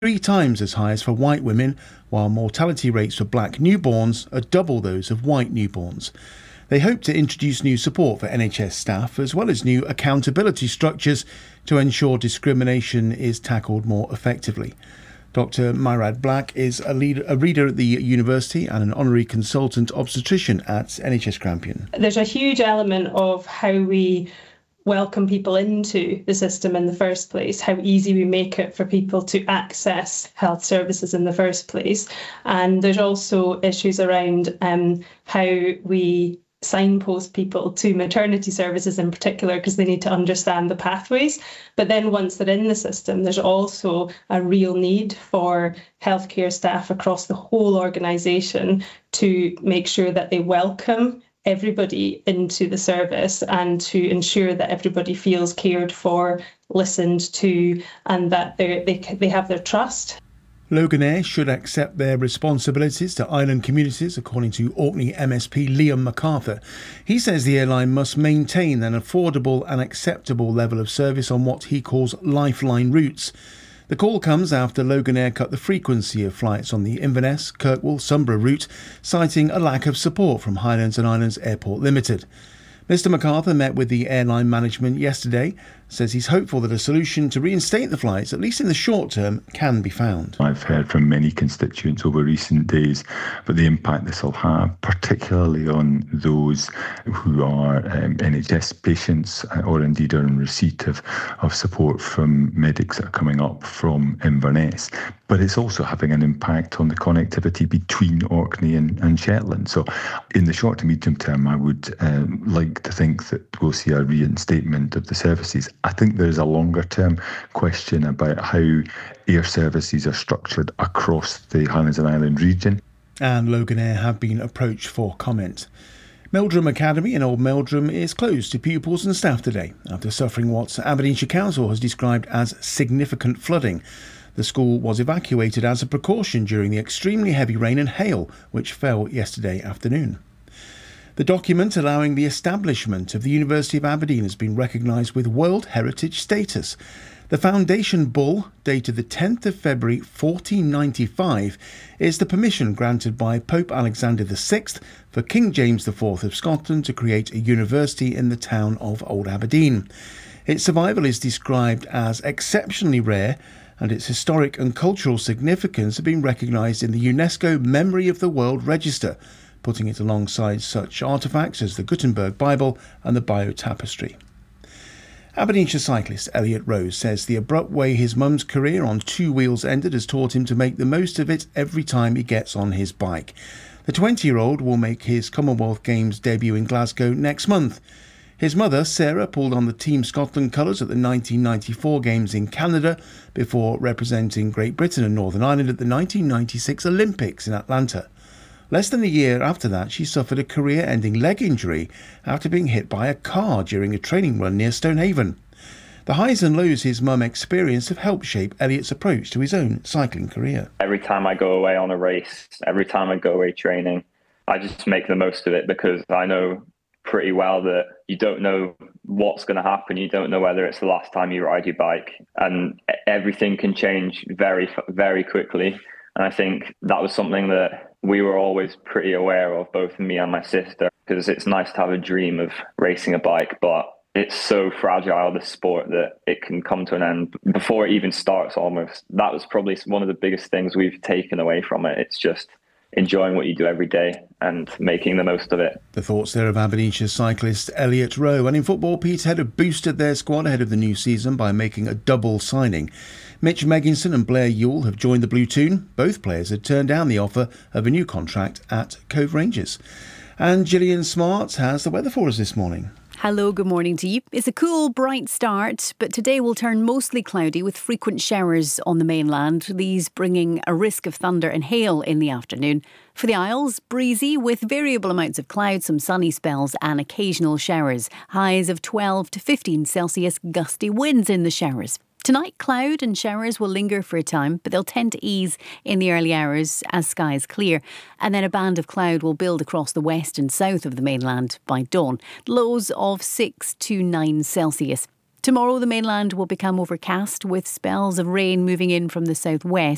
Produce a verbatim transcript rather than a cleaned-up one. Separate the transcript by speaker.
Speaker 1: three times as high as for white women, while mortality rates for black newborns are double those of white newborns. They hope to introduce new support for N H S staff as well as new accountability structures to ensure discrimination is tackled more effectively. Doctor Myrad Black is a, lead, a reader at the university and an honorary consultant obstetrician at N H S Grampian.
Speaker 2: There's a huge element of how we welcome people into the system in the first place, how easy we make it for people to access health services in the first place. And there's also issues around um, how we signpost people to maternity services in particular, because they need to understand the pathways. But then once they're in the system, there's also a real need for healthcare staff across the whole organisation to make sure that they welcome everybody into the service and to ensure that everybody feels cared for, listened to, and that they they have their trust.
Speaker 1: Loganair should accept their responsibilities to island communities, according to Orkney M S P Liam MacArthur. He says the airline must maintain an affordable and acceptable level of service on what he calls lifeline routes. The call comes after Loganair cut the frequency of flights on the Inverness, Kirkwall, Sunborough route, citing a lack of support from Highlands and Islands Airport Limited. Mister MacArthur met with the airline management yesterday, says he's hopeful that a solution to reinstate the flights, at least in the short term, can be found.
Speaker 3: I've heard from many constituents over recent days about the impact this will have, particularly on those who are um, N H S patients or indeed are in receipt of, of support from medics that are coming up from Inverness. But it's also having an impact on the connectivity between Orkney and, and Shetland. So in the short to medium term, I would um, like to think that we'll see a reinstatement of the services. I think there's a longer term question about how air services are structured across the Highlands and Islands region.
Speaker 1: And Loganair have been approached for comment. Meldrum Academy in Old Meldrum is closed to pupils and staff today after suffering what Aberdeenshire Council has described as significant flooding. The school was evacuated as a precaution during the extremely heavy rain and hail which fell yesterday afternoon. The document allowing the establishment of the University of Aberdeen has been recognised with World Heritage status. The foundation bull, dated the tenth of February fourteen ninety-five, is the permission granted by Pope Alexander the Sixth for King James the Fourth of Scotland to create a university in the town of Old Aberdeen. Its survival is described as exceptionally rare, and its historic and cultural significance have been recognised in the UNESCO Memory of the World Register, putting it alongside such artefacts as the Gutenberg Bible and the Bayeux Tapestry. Aberdeenshire cyclist Elliot Rose says the abrupt way his mum's career on two wheels ended has taught him to make the most of it every time he gets on his bike. The twenty-year-old will make his Commonwealth Games debut in Glasgow next month. His mother, Sarah, pulled on the Team Scotland colours at the nineteen ninety-four Games in Canada before representing Great Britain and Northern Ireland at the nineteen ninety-six Olympics in Atlanta. Less than a year after that, she suffered a career-ending leg injury after being hit by a car during a training run near Stonehaven. The highs and lows his mum experienced have helped shape Elliot's approach to his own cycling career.
Speaker 4: Every time I go away on a race, every time I go away training, I just make the most of it because I know pretty well that you don't know what's going to happen. You don't know whether it's the last time you ride your bike, and everything can change very, very quickly. And I think that was something that we were always pretty aware of, both me and my sister, because it's nice to have a dream of racing a bike, but it's so fragile, this sport, that it can come to an end before it even starts almost. That was probably one of the biggest things we've taken away from it. It's just enjoying what you do every day and making the most of it.
Speaker 1: The thoughts there of Aberdeenshire cyclist Elliot Rowe. And in football, Peterhead have boosted their squad ahead of the new season by making a double signing. Mitch Megginson and Blair Ewell have joined the Blue Toon. Both players had turned down the offer of a new contract at Cove Rangers. And Gillian Smart has the weather for us this morning.
Speaker 5: Hello, good morning to you. It's a cool, bright start, but today will turn mostly cloudy with frequent showers on the mainland, these bringing a risk of thunder and hail in the afternoon. For the Isles, breezy with variable amounts of cloud, some sunny spells and occasional showers. Highs of twelve to fifteen Celsius, gusty winds in the showers. Tonight, cloud and showers will linger for a time, but they'll tend to ease in the early hours as skies clear. And then a band of cloud will build across the west and south of the mainland by dawn. Lows of six to nine Celsius. Tomorrow, the mainland will become overcast with spells of rain moving in from the southwest.